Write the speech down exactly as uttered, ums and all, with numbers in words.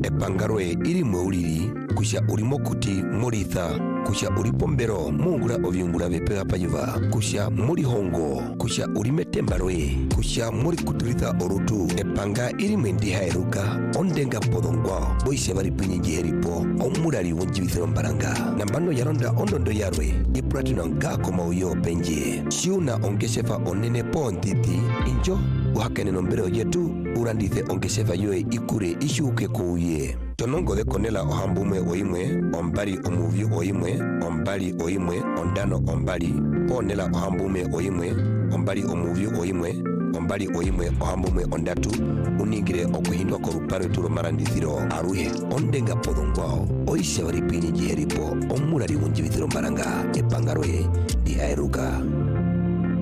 epangaroe iri mweuliri kusha urimo kuti muritha kusha uripombero mungura ovyungura vepega payuva kusha muri hongo kusha urimetembarwe kusha muri kuturitha orutu epanga iri mwendi haeruka ondenga podongwa boise bari pinyi heripo omurari wonjibithero mbaranga nambano yaronda ondondo yarwe ipratino ngako mauyo penje shiuna ongeshefa onene pontiti injo uhakene nombero yetu urandithe ongeshefa yoe ikure ishuke kuuye tonongo de konela ohambume oimwe ombali omuvyu oimwe ombali oimwe ondano ombali ponela ohambume oimwe ombali omuvyu oimwe ombali oimwe ohambume ondatu uningire okuhindwa koruparo turo marandithiro aruhe ondenga podongwao oisha bari pinyi jiheripo omurari wunjibithiro mbaranga epangaroye dihaeruka.